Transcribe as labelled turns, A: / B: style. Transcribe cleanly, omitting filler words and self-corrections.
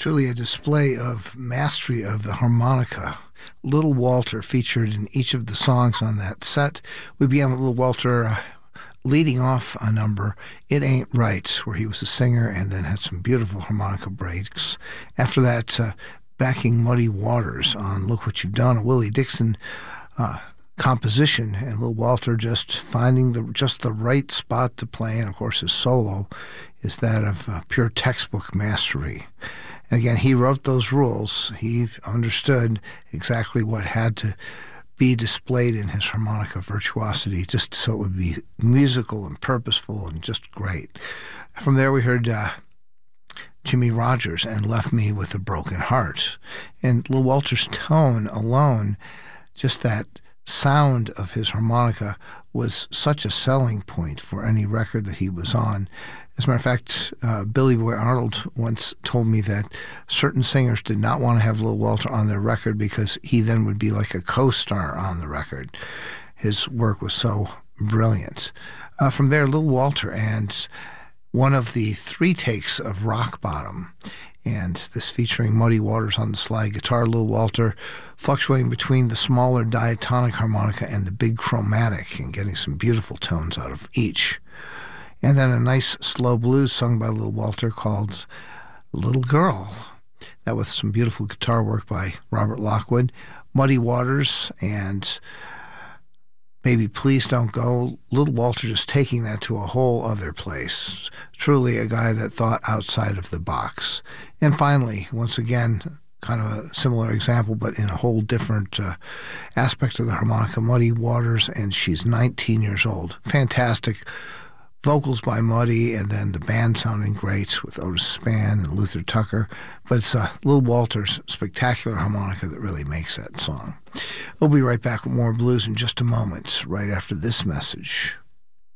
A: Truly a display of mastery of the harmonica. Little Walter featured in each of the songs on that set. We began with Little Walter leading off a number, It Ain't Right, where he was a singer and then had some beautiful harmonica breaks. After that, backing Muddy Waters on Look What You've Done, a Willie Dixon composition, and Little Walter just finding just the right spot to play, and of course his solo is that of pure textbook mastery. And again, he wrote those rules. He understood exactly what had to be displayed in his harmonica virtuosity, just so it would be musical and purposeful and just great. From there we heard Jimmie Rodgers and Left Me With a Broken Heart. And Little Walter's tone alone, just that sound of his harmonica, was such a selling point for any record that he was on. As a matter of fact, Billy Boy Arnold once told me that certain singers did not want to have Little Walter on their record because he then would be like a co-star on the record. His work was so brilliant. From there, Little Walter and one of the 3 takes of Rock Bottom, and this featuring Muddy Waters on the slide guitar, Little Walter fluctuating between the smaller diatonic harmonica and the big chromatic and getting some beautiful tones out of each. And then a nice slow blues sung by Little Walter called Little Girl. That with some beautiful guitar work by Robert Lockwood. Muddy Waters and Baby Please Don't Go. Little Walter just taking that to a whole other place. Truly a guy that thought outside of the box. And finally, once again, kind of a similar example, but in a whole different aspect of the harmonica, Muddy Waters and She's 19 Years Old. Fantastic vocals by Muddy, and then the band sounding great with Otis Spann and Luther Tucker. But it's Little Walter's spectacular harmonica that really makes that song. We'll be right back with more blues in just a moment, right after this message.